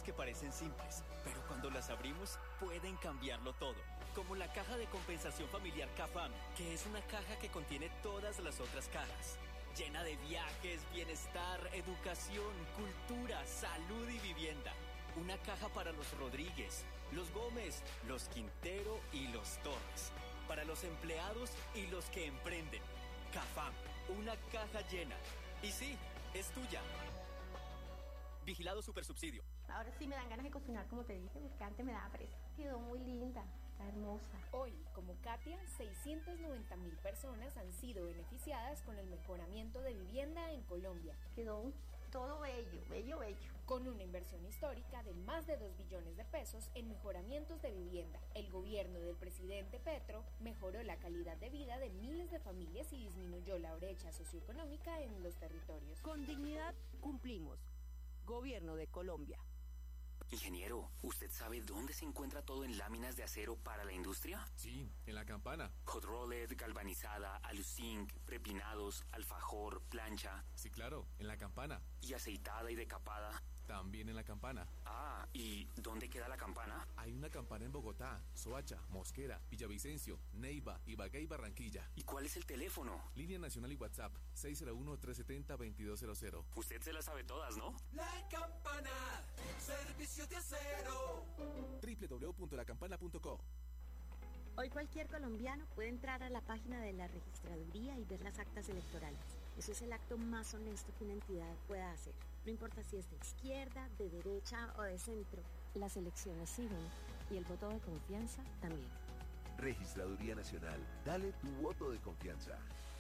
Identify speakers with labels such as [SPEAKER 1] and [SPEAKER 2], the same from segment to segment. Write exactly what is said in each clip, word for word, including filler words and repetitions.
[SPEAKER 1] cosas que parecen simples, pero cuando las abrimos pueden cambiarlo todo. Como la caja de compensación familiar CAFAM, que es una caja que contiene todas las otras cajas. Llena de viajes, bienestar, educación, cultura, salud y vivienda. Una caja para los Rodríguez, los Gómez, los Quintero y los Torres. Para los empleados y los que emprenden. CAFAM, una caja llena. Y sí, es tuya. Vigilado Supersubsidio.
[SPEAKER 2] Ahora sí me dan ganas de cocinar como te dije, porque antes me daba presa. Quedó muy linda, está hermosa.
[SPEAKER 3] Hoy, como Katia, seiscientas noventa mil personas han sido beneficiadas con el mejoramiento de vivienda en Colombia.
[SPEAKER 2] Quedó todo bello, bello, bello.
[SPEAKER 3] Con una inversión histórica de más de dos billones de pesos en mejoramientos de vivienda, el gobierno del presidente Petro mejoró la calidad de vida de miles de familias y disminuyó la brecha socioeconómica en los territorios.
[SPEAKER 4] Con dignidad cumplimos. Gobierno de Colombia.
[SPEAKER 5] Ingeniero, ¿usted sabe dónde se encuentra todo en láminas de acero para la industria?
[SPEAKER 6] Sí, en La Campana.
[SPEAKER 5] Hot rolled, galvanizada, aluzinc, prepinados, alfajor, plancha.
[SPEAKER 6] Sí, claro, en La Campana.
[SPEAKER 5] ¿Y aceitada y decapada?
[SPEAKER 6] También en La Campana.
[SPEAKER 5] Ah, ¿y dónde queda La Campana?
[SPEAKER 6] Hay una campana en Bogotá, Soacha, Mosquera, Villavicencio, Neiva, Ibagué y Barranquilla.
[SPEAKER 5] ¿Y cuál es el teléfono?
[SPEAKER 6] Línea nacional y WhatsApp, seis cero uno, tres siete cero, dos dos cero cero.
[SPEAKER 5] Usted se las sabe todas, ¿no?
[SPEAKER 7] La Campana, servicios de acero.
[SPEAKER 6] doble u doble u doble u punto la campana punto co.
[SPEAKER 8] Hoy cualquier colombiano puede entrar a la página de la registraduría y ver las actas electorales. Eso es el acto más honesto que una entidad pueda hacer. No importa si es de izquierda, de derecha o de centro. Las elecciones siguen y el voto de confianza también.
[SPEAKER 9] Registraduría Nacional. Dale tu voto de confianza.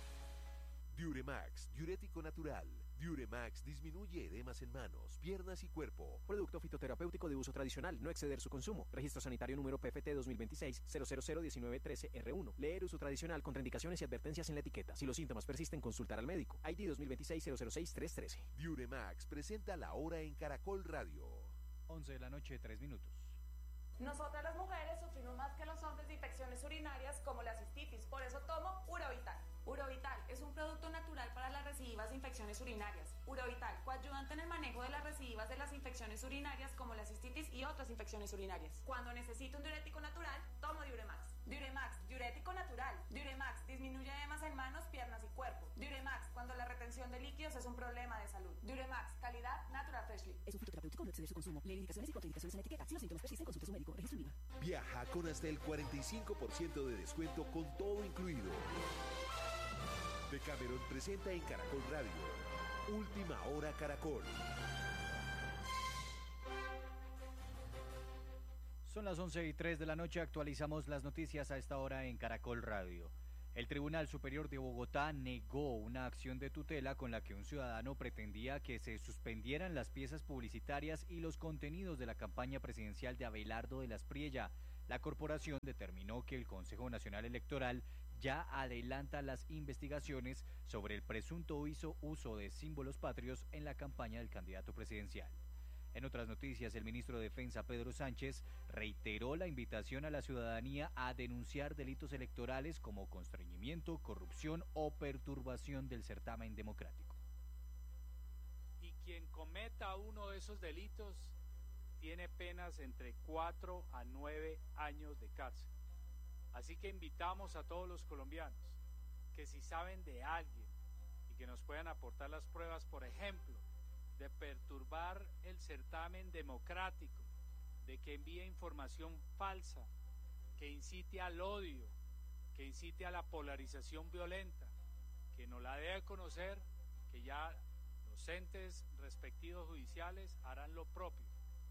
[SPEAKER 9] Diuremax, diurético natural. Diuremax disminuye edemas en manos, piernas y cuerpo.
[SPEAKER 10] Producto fitoterapéutico de uso tradicional, no exceder su consumo. Registro sanitario número P F T dos mil veintiséis cero cero cero diecinueve trece R uno. Leer uso tradicional, contraindicaciones y advertencias en la etiqueta. Si los síntomas persisten, consultar al médico. I D dos mil veintiséis cero cero seis tres trece.
[SPEAKER 9] Diuremax presenta La Hora en Caracol Radio.
[SPEAKER 11] once de la noche, tres minutos.
[SPEAKER 12] Nosotras las mujeres sufrimos más que los hombres de infecciones urinarias como la cistitis, por eso tomo Urovital. Urovital es un producto natural para las recidivas de infecciones urinarias. Urovital, coayudante en el manejo de las recidivas de las infecciones urinarias como la cistitis y otras infecciones urinarias. Cuando necesito un diurético natural, tomo Diuremax. Diuremax, diurético natural. Diuremax disminuye edemas en manos, piernas y cuerpo. Diuremax, cuando la retención de líquidos es un problema de salud. Diuremax, calidad Natural Freshly.
[SPEAKER 13] Es un fitoterapéutico, no exceder su consumo. Leer indicaciones y contraindicaciones en la etiqueta. Si los síntomas persisten, consulte a su médico. Registro IVA.
[SPEAKER 9] Viaja con hasta el cuarenta y cinco por ciento de descuento con todo incluido. Decameron presenta en Caracol Radio Última Hora Caracol.
[SPEAKER 11] Son las once y tres de la noche, actualizamos las noticias a esta hora en Caracol Radio. El Tribunal Superior de Bogotá negó una acción de tutela con la que un ciudadano pretendía que se suspendieran las piezas publicitarias y los contenidos de la campaña presidencial de Abelardo de las Priella. La corporación determinó que el Consejo Nacional Electoral ya adelanta las investigaciones sobre el presunto uso de símbolos patrios en la campaña del candidato presidencial. En otras noticias, el ministro de Defensa, Pedro Sánchez, reiteró la invitación a la ciudadanía a denunciar delitos electorales como constreñimiento, corrupción o perturbación del certamen democrático.
[SPEAKER 14] Y quien cometa uno de esos delitos tiene penas entre cuatro a nueve años de cárcel. Así que invitamos a todos los colombianos que si saben de alguien y que nos puedan aportar las pruebas, por ejemplo, de perturbar el certamen democrático, de que envíe información falsa, que incite al odio, que incite a la polarización violenta, que nos la debe conocer, que ya los entes respectivos judiciales harán lo propio.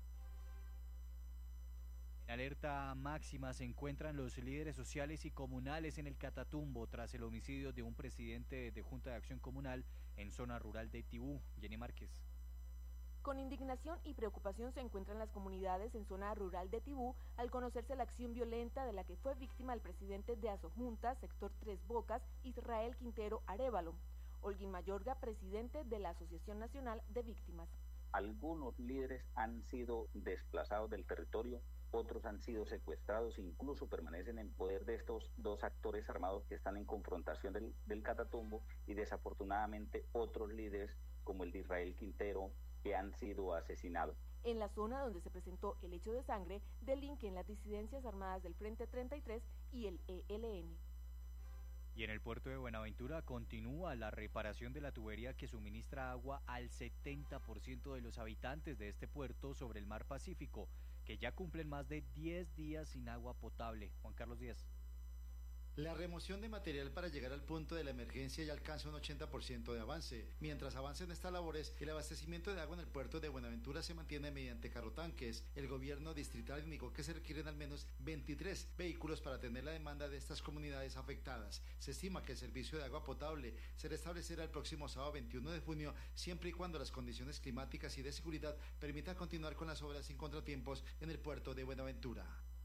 [SPEAKER 11] En alerta máxima se encuentran los líderes sociales y comunales en el Catatumbo tras el homicidio de un presidente de Junta de Acción Comunal en zona rural de Tibú. Jenny Márquez.
[SPEAKER 15] Con indignación y preocupación se encuentran las comunidades en zona rural de Tibú al conocerse la acción violenta de la que fue víctima el presidente de Asojunta, sector Tres Bocas, Israel Quintero Arévalo. Holguín Mayorga, presidente de la Asociación Nacional de Víctimas.
[SPEAKER 16] Algunos líderes han sido desplazados del territorio, otros han sido secuestrados, incluso permanecen en poder de estos dos actores armados que están en confrontación del, del Catatumbo, y desafortunadamente otros líderes como el de Israel Quintero que han sido asesinados.
[SPEAKER 15] En la zona donde se presentó el hecho de sangre, delinquen las disidencias armadas del Frente treinta y tres y el E L N.
[SPEAKER 11] Y en el puerto de Buenaventura continúa la reparación de la tubería que suministra agua al setenta por ciento de los habitantes de este puerto sobre el mar Pacífico, que ya cumplen más de diez días sin agua potable. Juan Carlos Díaz.
[SPEAKER 17] La remoción de material para llegar al punto de la emergencia ya alcanza un ochenta por ciento de avance. Mientras avancen estas labores, el abastecimiento de agua en el puerto de Buenaventura se mantiene mediante carrotanques. El gobierno distrital indicó que se requieren al menos veintitrés vehículos para atender la demanda de estas comunidades afectadas. Se estima que el servicio de agua potable se restablecerá el próximo sábado veintiuno de junio, siempre y cuando las condiciones climáticas y de seguridad permitan continuar con las obras sin contratiempos en el puerto de Buenaventura.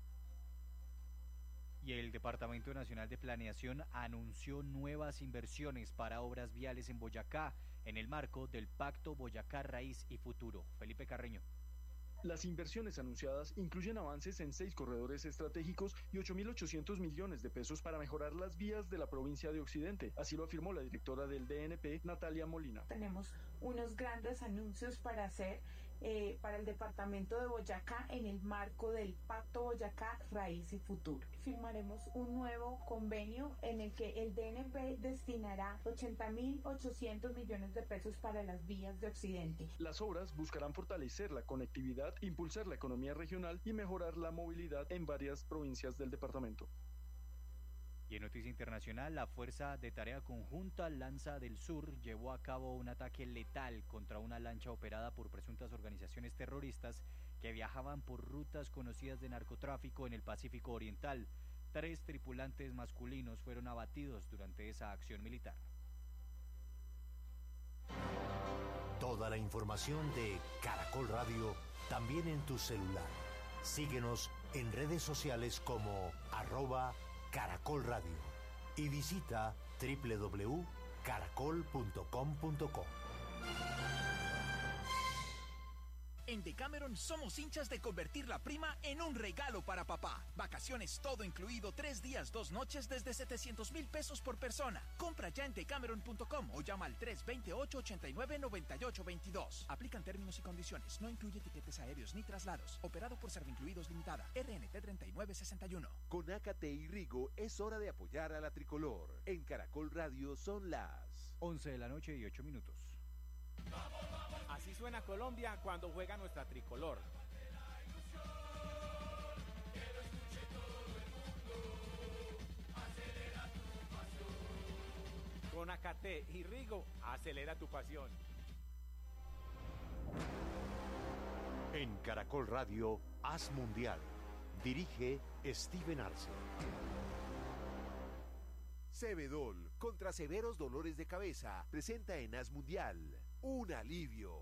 [SPEAKER 11] Y el Departamento Nacional de Planeación anunció nuevas inversiones para obras viales en Boyacá, en el marco del Pacto Boyacá Raíz y Futuro. Felipe Carreño.
[SPEAKER 18] Las inversiones anunciadas incluyen avances en seis corredores estratégicos y ocho mil ochocientos millones de pesos para mejorar las vías de la provincia de Occidente. Así lo afirmó la directora del D N P, Natalia Molina.
[SPEAKER 19] Tenemos unos grandes anuncios para hacer eh, para el departamento de Boyacá en el marco del Pacto Boyacá Raíz y Futuro. Firmaremos un nuevo convenio en el que el D N P destinará ochenta mil ochocientos millones de pesos para las vías de Occidente.
[SPEAKER 18] Las obras buscarán fortalecer la conectividad, impulsar la economía regional y mejorar la movilidad en varias provincias del departamento.
[SPEAKER 11] Y en noticia internacional, la Fuerza de Tarea Conjunta Lanza del Sur llevó a cabo un ataque letal contra una lancha operada por presuntas organizaciones terroristas que viajaban por rutas conocidas de narcotráfico en el Pacífico Oriental. Tres tripulantes masculinos fueron abatidos durante esa acción militar.
[SPEAKER 20] Toda la información de Caracol Radio también en tu celular. Síguenos en redes sociales como arroba Caracol Radio y visita doble u doble u doble u punto caracol punto com punto co.
[SPEAKER 21] En Decameron somos hinchas de convertir la prima en un regalo para papá. Vacaciones todo incluido, tres días, dos noches desde setecientos mil pesos por persona. Compra ya en decameron punto com o llama al tres dos ocho, ocho nueve, nueve ocho dos dos. Aplican términos y condiciones. No incluye tiquetes aéreos ni traslados. Operado por Servincluidos Limitada. R N T treinta y nueve sesenta y uno.
[SPEAKER 9] Con Ácate y Rigo es hora de apoyar a la tricolor. En Caracol Radio son las
[SPEAKER 11] once de la noche y ocho minutos.
[SPEAKER 22] Así suena Colombia cuando juega nuestra tricolor. Con Ácate y Rigo, acelera tu pasión.
[SPEAKER 20] En Caracol Radio, Haz Mundial. Dirige Steven Arce.
[SPEAKER 9] Cebedol, contra severos dolores de cabeza, presenta en Haz Mundial un alivio.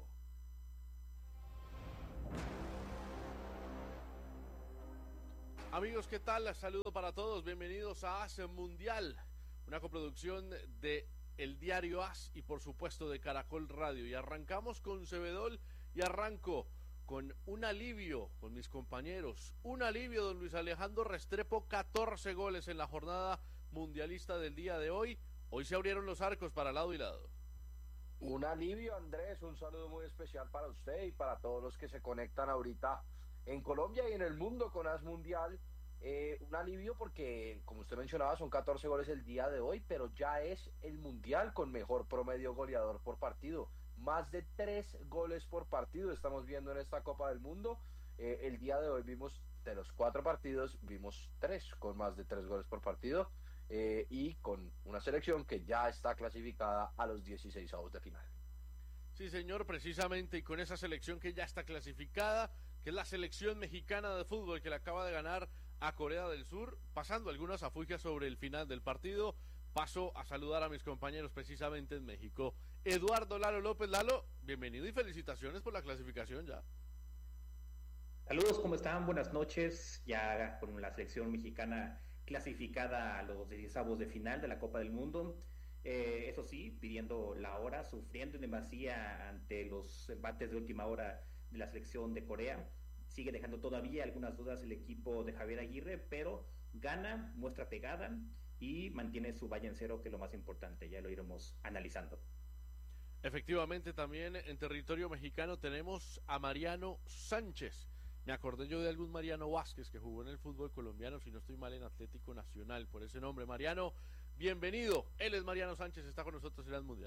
[SPEAKER 23] Amigos, ¿qué tal? Saludo para todos, bienvenidos a Haz Mundial, una coproducción de El Diario Haz y por supuesto de Caracol Radio. Y arrancamos con Cebedol y arranco con un alivio con mis compañeros. Un alivio, don Luis Alejandro Restrepo, catorce goles en la jornada mundialista del día de hoy. Hoy se abrieron los arcos para lado y lado.
[SPEAKER 24] Un alivio, Andrés, un saludo muy especial para usted y para todos los que se conectan ahorita en Colombia y en el mundo con Haz Mundial. Eh, un alivio porque, como usted mencionaba, son catorce goles el día de hoy, pero ya es el Mundial con mejor promedio goleador por partido. Más de tres goles por partido estamos viendo en esta Copa del Mundo. Eh, el día de hoy vimos, de los cuatro partidos, vimos tres con más de tres goles por partido. Eh, y con una selección que ya está clasificada a los dieciseisavos de final.
[SPEAKER 23] Sí, señor, precisamente, y con esa selección que ya está clasificada, que es la selección mexicana de fútbol que le acaba de ganar a Corea del Sur, pasando algunas afugias sobre el final del partido, paso a saludar a mis compañeros precisamente en México. Eduardo Lalo López. Lalo, bienvenido y felicitaciones por la clasificación ya.
[SPEAKER 25] Saludos, ¿cómo están? Buenas noches, ya con la selección mexicana clasificada a los dieciseisavos de final de la Copa del Mundo, eh, eso sí, pidiendo la hora, sufriendo en demasía ante los embates de última hora de la selección de Corea. Sigue dejando todavía algunas dudas el equipo de Javier Aguirre, pero gana, muestra pegada y mantiene su valla en cero, que es lo más importante, ya lo iremos analizando.
[SPEAKER 23] Efectivamente, también en territorio mexicano tenemos a Mariano Sánchez. Me acordé yo de algún Mariano Vázquez que jugó en el fútbol colombiano, si no estoy mal, en Atlético Nacional, por ese nombre. Mariano, bienvenido. Él es Mariano Sánchez, está con nosotros en el Mundial.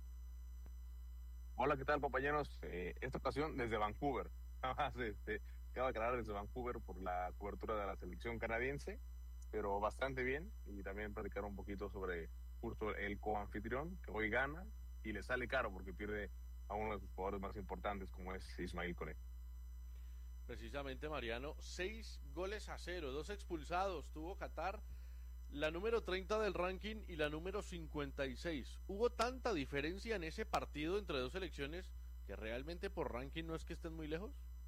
[SPEAKER 1] Hola, ¿qué tal, compañeros? Eh, esta ocasión desde Vancouver. este, Quiero aclarar desde Vancouver por la cobertura de la selección canadiense, pero bastante bien, y también platicar un poquito sobre justo el coanfitrión, que hoy gana, y le sale caro porque pierde a uno de sus jugadores más importantes, como es Ismail Koné.
[SPEAKER 23] Precisamente, Mariano, seis goles a cero, dos expulsados, tuvo Qatar, la número treinta del ranking y la número cincuenta y seis. ¿Hubo tanta diferencia en ese partido entre dos selecciones que realmente por ranking no es que estén muy lejos?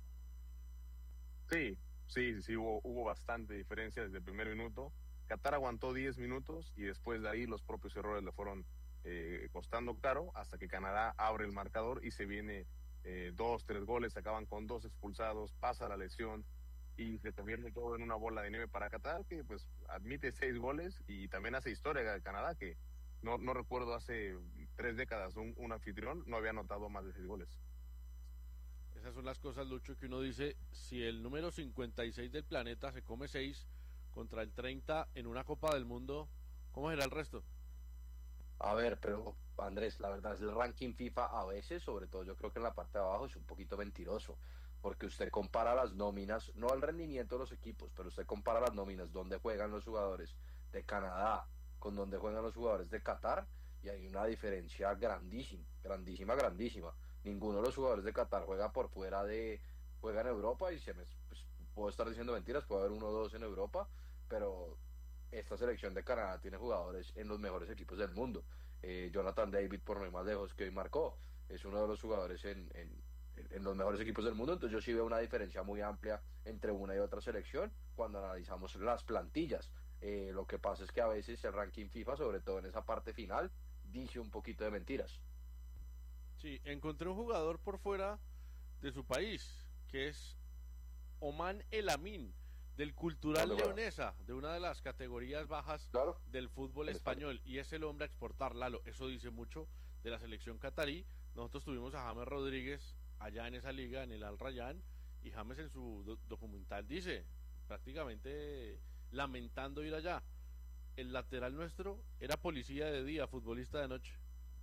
[SPEAKER 1] Sí, sí, sí, hubo, hubo bastante diferencia desde el primer minuto. Qatar aguantó diez minutos y después de ahí los propios errores le fueron eh, costando caro hasta que Canadá abre el marcador y se viene eh, dos, tres goles, acaban con dos expulsados, pasa la lesión y se convierte todo en una bola de nieve para Qatar, que pues admite seis goles y también hace historia de Canadá, que no, no recuerdo hace tres décadas un, un anfitrión no había anotado más de seis goles.
[SPEAKER 23] Esas son las cosas, Lucho, que uno dice, si el número cincuenta y seis del planeta se come seis contra el treinta en una Copa del Mundo, ¿cómo será el resto?
[SPEAKER 24] A ver, pero Andrés, la verdad es el ranking FIFA a veces, sobre todo yo creo que en la parte de abajo es un poquito mentiroso, porque usted compara las nóminas, no el rendimiento de los equipos, pero usted compara las nóminas donde juegan los jugadores de Canadá con donde juegan los jugadores de Qatar, y hay una diferencia grandísima, grandísima, grandísima. Ninguno de los jugadores de Qatar juega por fuera de, juega en Europa, y se me, pues, puedo estar diciendo mentiras, puede haber uno o dos en Europa, pero esta selección de Canadá tiene jugadores en los mejores equipos del mundo. Eh, Jonathan David, por no ir más lejos, que hoy marcó, es uno de los jugadores en, en, en los mejores equipos del mundo. Entonces yo sí veo una diferencia muy amplia entre una y otra selección cuando analizamos las plantillas. Eh, lo que pasa es que a veces el ranking FIFA, sobre todo en esa parte final, dice un poquito de mentiras.
[SPEAKER 23] Sí, encontré un jugador por fuera de su país, que es Oman El Amin, del Cultural
[SPEAKER 24] Vale,
[SPEAKER 23] Leonesa, de una de las categorías bajas
[SPEAKER 24] claro.
[SPEAKER 23] del fútbol español, y es el hombre a exportar, Lalo. Eso dice mucho de la selección catarí. Nosotros tuvimos a James Rodríguez allá en esa liga, en el Al Rayyan, y James en su do- documental dice, prácticamente lamentando ir allá, el lateral nuestro era policía de día, futbolista de noche.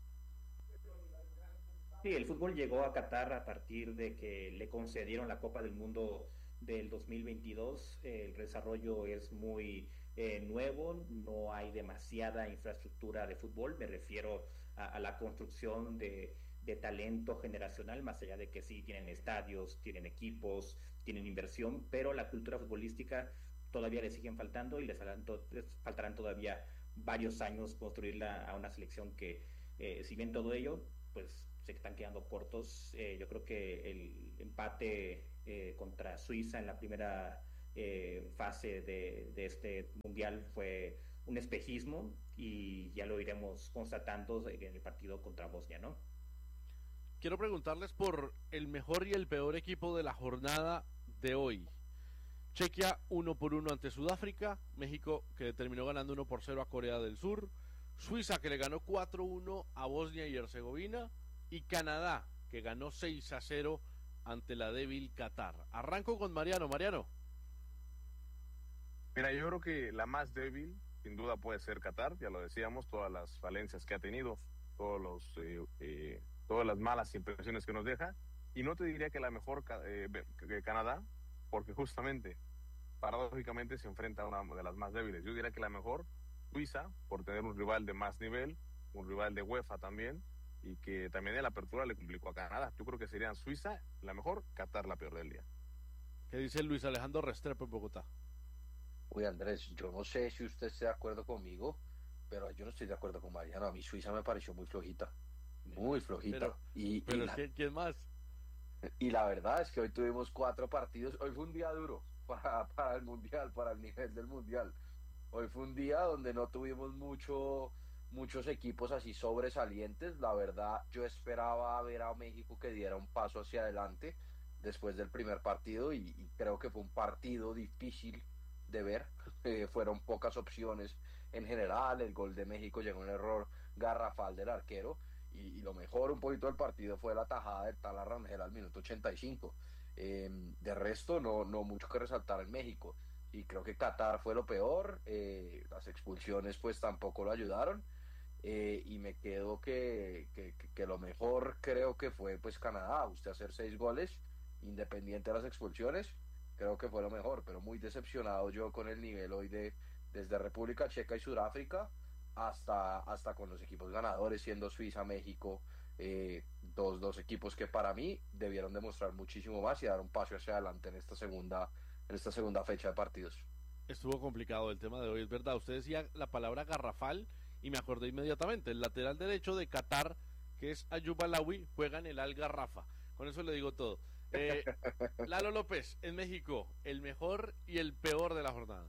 [SPEAKER 25] Sí, el fútbol llegó a Qatar a partir de que le concedieron la Copa del Mundo del dos mil veintidós. El desarrollo es muy eh, nuevo, no hay demasiada infraestructura de fútbol, me refiero a, a la construcción de, de talento generacional, más allá de que sí tienen estadios, tienen equipos, tienen inversión, pero la cultura futbolística todavía le siguen faltando y les, to- les faltarán todavía varios años construirla a una selección que, eh, si bien todo ello, pues se están quedando cortos. Eh, yo creo que el empate eh, contra Suiza en la primera eh, fase de, de este mundial fue un espejismo y ya lo iremos constatando en el partido contra Bosnia, ¿no?
[SPEAKER 23] Quiero preguntarles por el mejor y el peor equipo de la jornada de hoy. Chequia uno por uno ante Sudáfrica, México que terminó ganando uno por cero a Corea del Sur, Suiza que le ganó cuatro uno a Bosnia y Herzegovina, y Canadá que ganó seis a cero ante la débil Qatar. Arranco con Mariano. Mariano.
[SPEAKER 1] Mira, yo creo que la más débil sin duda puede ser Qatar, ya lo decíamos, todas las falencias que ha tenido, todos los eh, eh, todas las malas impresiones que nos deja, y no te diría que la mejor eh, que Canadá, porque justamente paradójicamente se enfrenta a una de las más débiles. Yo diría que la mejor, Suiza, por tener un rival de más nivel, un rival de UEFA también, y que también en la apertura le complicó a Canadá. Yo creo que serían Suiza la mejor, Qatar la peor del día.
[SPEAKER 23] ¿Qué dice Luis Alejandro Restrepo en Bogotá?
[SPEAKER 24] Uy, Andrés, yo no sé si usted está de acuerdo conmigo, pero yo no estoy de acuerdo con Mariano. A mí Suiza me pareció muy flojita, muy flojita.
[SPEAKER 23] Pero,
[SPEAKER 24] y,
[SPEAKER 23] pero
[SPEAKER 24] y la,
[SPEAKER 23] ¿quién más?
[SPEAKER 24] Y la verdad es que hoy tuvimos cuatro partidos. Hoy fue un día duro para, para el Mundial, para el nivel del Mundial. Hoy fue un día donde no tuvimos mucho... muchos equipos así sobresalientes. La verdad, yo esperaba ver a México que diera un paso hacia adelante después del primer partido, y, y creo que fue un partido difícil de ver. Eh, fueron pocas opciones en general. El gol de México llegó un error garrafal del arquero, y, y lo mejor un poquito del partido fue la tajada de Tala Rangel al minuto ochenta y cinco. Eh, de resto, no, no mucho que resaltar en México. Y creo que Qatar fue lo peor, eh, las expulsiones pues tampoco lo ayudaron. Eh, y me quedo que, que, que lo mejor creo que fue pues Canadá, usted hacer seis goles, independiente de las expulsiones, creo que fue lo mejor, pero muy decepcionado yo con el nivel hoy de desde República Checa y Sudáfrica hasta, hasta con los equipos ganadores, siendo Suiza, México, eh, dos, dos equipos que para mí debieron demostrar muchísimo más y dar un paso hacia adelante en esta segunda, en esta segunda fecha de partidos.
[SPEAKER 23] Estuvo complicado el tema de hoy, es verdad, usted decía la palabra garrafal y me acordé inmediatamente, el lateral derecho de Qatar, que es Ayub Alawi, juega en el Al Garrafa, con eso le digo todo. Eh, Lalo López, en México, el mejor y el peor de la jornada.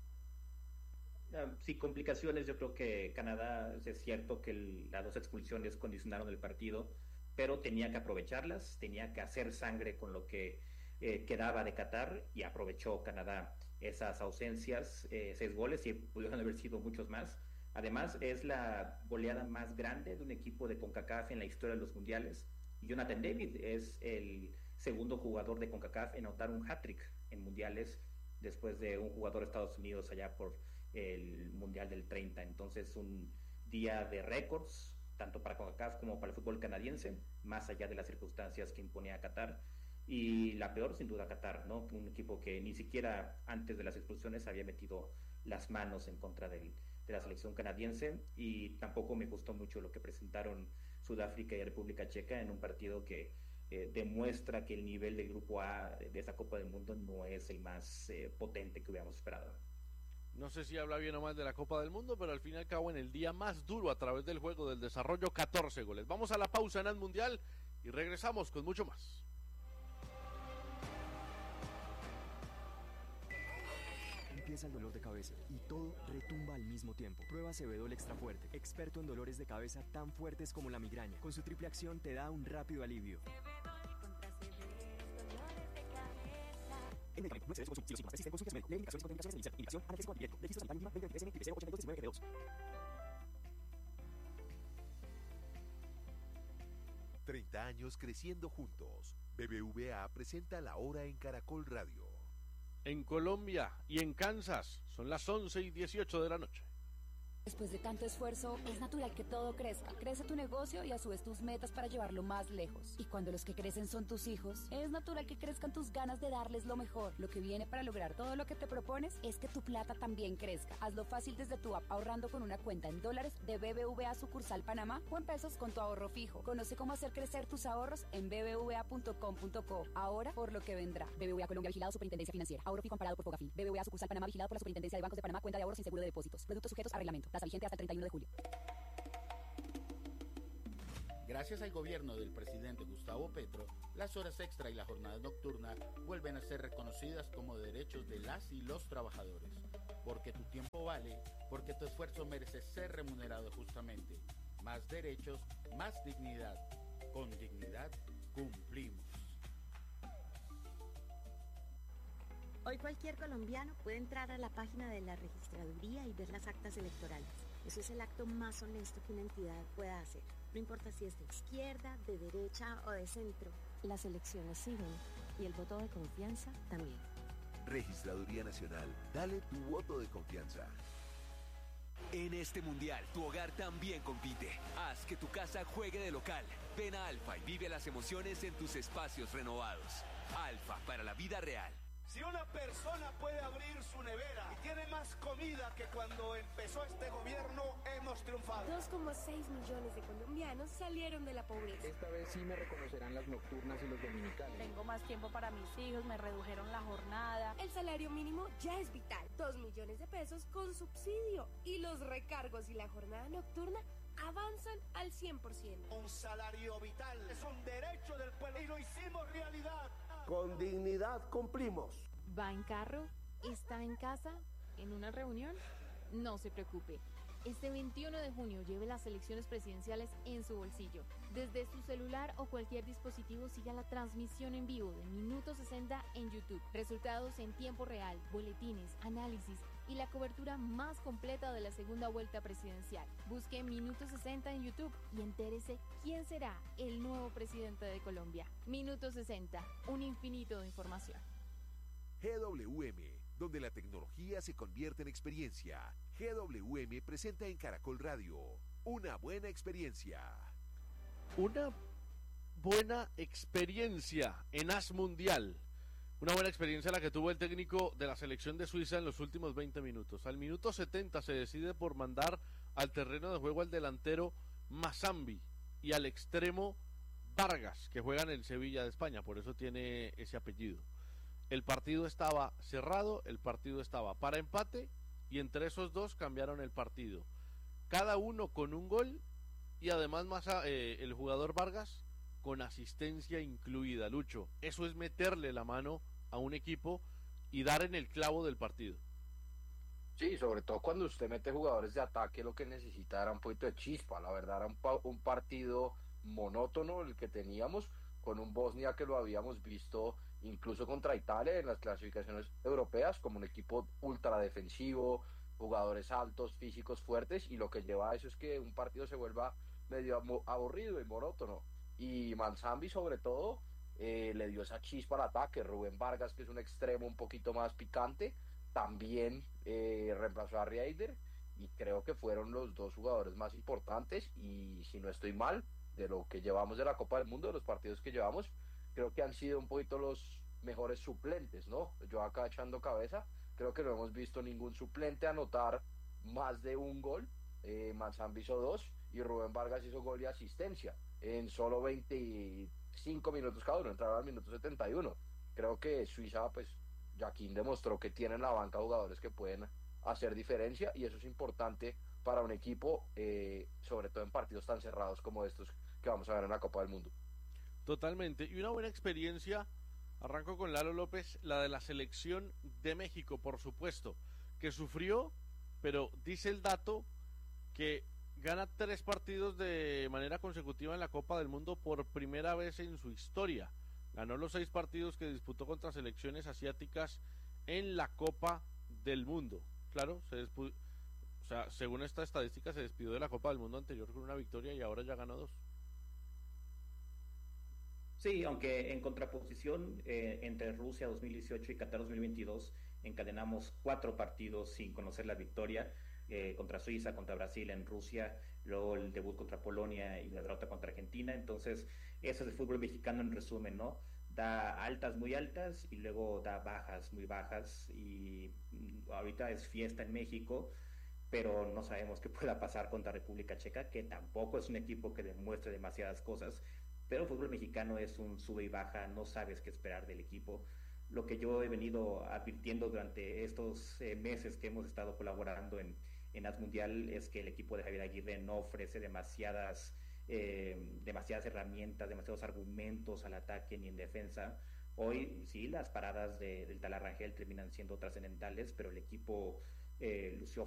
[SPEAKER 25] Sí, complicaciones. Yo creo que Canadá, es cierto que el, las dos expulsiones condicionaron el partido, pero tenía que aprovecharlas, tenía que hacer sangre con lo que eh, quedaba de Qatar, y aprovechó Canadá esas ausencias, eh, seis goles, y pudieron haber sido muchos más. Además, es la goleada más grande de un equipo de CONCACAF en la historia de los mundiales. Jonathan David es el segundo jugador de CONCACAF en anotar un hat-trick en mundiales, después de un jugador de Estados Unidos allá por el Mundial del treinta. Entonces, un día de récords, tanto para CONCACAF como para el fútbol canadiense, más allá de las circunstancias que imponía Qatar. Y la peor, sin duda, Qatar, ¿no? Un equipo que ni siquiera antes de las expulsiones había metido las manos en contra del, de la selección canadiense, y tampoco me gustó mucho lo que presentaron Sudáfrica y República Checa en un partido que eh, demuestra que el nivel del Grupo A de esa Copa del Mundo no es el más eh, potente que hubiéramos esperado.
[SPEAKER 23] No sé si habla bien o mal de la Copa del Mundo, pero al fin y al cabo en el día más duro a través del juego del desarrollo, catorce goles. Vamos a la pausa en el Mundial y regresamos con mucho más.
[SPEAKER 2] Empieza el dolor de cabeza y todo retumba al mismo tiempo. Prueba Cebedol Extra Fuerte, experto en dolores de cabeza tan fuertes como la migraña. Con su triple acción te da un rápido alivio. En medicamento, no excedes su consumo. Si los síntomas persisten, consulte a su médico. Lee indicaciones y contraindicaciones de indicación, antes con antibiótico. Registro sanitario mínima veinte veintitrés N, ochenta y dos diecinueve G dos.
[SPEAKER 9] treinta años creciendo juntos. B B V A presenta La Hora en Caracol Radio.
[SPEAKER 23] En Colombia y en Kansas son las once y dieciocho de la noche.
[SPEAKER 3] Después de tanto esfuerzo, es natural que todo crezca. Crece tu negocio y a su vez tus metas para llevarlo más lejos. Y cuando los que crecen son tus hijos, es natural que crezcan tus ganas de darles lo mejor. Lo que viene para lograr todo lo que te propones es que tu plata también crezca. Hazlo fácil desde tu app, ahorrando con una cuenta en dólares de B B V A sucursal Panamá o en pesos con tu ahorro fijo. Conoce cómo hacer crecer tus ahorros en b b v a punto com punto co. Ahora por lo que vendrá. B B V A Colombia, vigilado Superintendencia Financiera. Ahorro fijo amparado por Fogafín. B B V A sucursal Panamá, vigilado por la Superintendencia de Bancos de Panamá. Cuenta de ahorros sin seguro de depósitos. Productos sujetos a reglamento. Tasa vigente hasta el treinta y uno de julio.
[SPEAKER 4] Gracias al gobierno del presidente Gustavo Petro, las horas extra y la jornada nocturna vuelven a ser reconocidas como derechos de las y los trabajadores. Porque tu tiempo vale, porque tu esfuerzo merece ser remunerado justamente. Más derechos, más dignidad. Con dignidad cumplimos.
[SPEAKER 8] Hoy cualquier colombiano puede entrar a la página de la registraduría y ver las actas electorales. Eso es el acto más honesto que una entidad pueda hacer. No importa si es de izquierda, de derecha o de centro.
[SPEAKER 5] Las elecciones siguen y el voto de confianza también.
[SPEAKER 9] Registraduría Nacional, dale tu voto de confianza.
[SPEAKER 7] En este mundial, tu hogar también compite. Haz que tu casa juegue de local. Ven a Alfa y vive las emociones en tus espacios renovados. Alfa, para la vida real.
[SPEAKER 26] Si una persona puede abrir su nevera y tiene más comida que cuando empezó este gobierno, hemos triunfado.
[SPEAKER 27] dos coma seis millones de colombianos salieron de la pobreza.
[SPEAKER 28] Esta vez sí me reconocerán las nocturnas y los dominicales.
[SPEAKER 27] Tengo más tiempo para mis hijos, me redujeron la jornada. El salario mínimo ya es vital. dos millones de pesos con subsidio. Y los recargos y la jornada nocturna avanzan al cien por ciento.
[SPEAKER 26] Un salario vital es un derecho del pueblo y lo hicimos realidad.
[SPEAKER 29] Con dignidad cumplimos.
[SPEAKER 30] ¿Va en carro? ¿Está en casa? ¿En una reunión? No se preocupe. Este veintiuno de junio lleve las elecciones presidenciales en su bolsillo. Desde su celular o cualquier dispositivo siga la transmisión en vivo de Minuto sesenta en YouTube. Resultados en tiempo real, boletines, análisis, y la cobertura más completa de la segunda vuelta presidencial. Busque Minuto sesenta en YouTube y entérese quién será el nuevo presidente de Colombia. Minuto sesenta, un infinito de información.
[SPEAKER 9] G W M, donde la tecnología se convierte en experiencia. G W M presenta en Caracol Radio una buena experiencia.
[SPEAKER 23] Una buena experiencia en As Mundial. Una buena experiencia la que tuvo el técnico de la selección de Suiza en los últimos veinte minutos. Al minuto setenta se decide por mandar al terreno de juego al delantero Mazambi y al extremo Vargas, que juega en el Sevilla de España, por eso tiene ese apellido. El partido estaba cerrado, el partido estaba para empate y entre esos dos cambiaron el partido. Cada uno con un gol y además más eh, el jugador Vargas con asistencia incluida. Lucho, eso es meterle la mano a un equipo y dar en el clavo del partido.
[SPEAKER 24] Sí, sobre todo cuando usted mete jugadores de ataque, lo que necesita era un poquito de chispa. La verdad era un, pa- un partido monótono el que teníamos, con un Bosnia que lo habíamos visto incluso contra Italia en las clasificaciones europeas como un equipo ultra defensivo, jugadores altos, físicos, fuertes, y lo que lleva a eso es que un partido se vuelva medio aburrido y monótono. Y Mazambi sobre todo eh, le dio esa chispa al ataque. Rubén Vargas, que es un extremo un poquito más picante, también eh, reemplazó a Rieder, y creo que fueron los dos jugadores más importantes. Y si no estoy mal, de lo que llevamos de la Copa del Mundo, de los partidos que llevamos, creo que han sido un poquito los mejores suplentes, ¿no? Yo acá echando cabeza, creo que no hemos visto ningún suplente anotar más de un gol. eh, Mazambi hizo dos y Rubén Vargas hizo gol y asistencia en solo veinticinco minutos cada uno, entraron al minuto setenta y uno. Creo que Suiza, pues, Joaquín demostró que tiene en la banca jugadores que pueden hacer diferencia, y eso es importante para un equipo, eh, sobre todo en partidos tan cerrados como estos que vamos a ver en la Copa del Mundo.
[SPEAKER 23] Totalmente, y una buena experiencia, arranco con Lalo López, la de la selección de México, por supuesto, que sufrió, pero dice el dato que gana tres partidos de manera consecutiva en la Copa del Mundo por primera vez en su historia. Ganó los seis partidos que disputó contra selecciones asiáticas en la Copa del Mundo. Claro, se despu- o sea, según esta estadística se despidió de la Copa del Mundo anterior con una victoria y ahora ya ganó dos.
[SPEAKER 25] Sí, aunque en contraposición eh, entre Rusia dos mil dieciocho y Qatar dos mil veintidós encadenamos cuatro partidos sin conocer la victoria, eh, contra Suiza, contra Brasil en Rusia, luego el debut contra Polonia y la derrota contra Argentina. Entonces eso es el fútbol mexicano en resumen, ¿no? Da altas muy altas y luego da bajas muy bajas, y mm, ahorita es fiesta en México, pero no sabemos qué pueda pasar contra República Checa, que tampoco es un equipo que demuestre demasiadas cosas. Pero el fútbol mexicano es un sube y baja, no sabes qué esperar del equipo. Lo que yo he venido advirtiendo durante estos eh, meses que hemos estado colaborando en, en As Mundial es que el equipo de Javier Aguirre no ofrece demasiadas, eh, demasiadas herramientas, demasiados argumentos al ataque ni en defensa. Hoy sí, las paradas de, del Talar Rangel terminan siendo trascendentales, pero el equipo eh, lució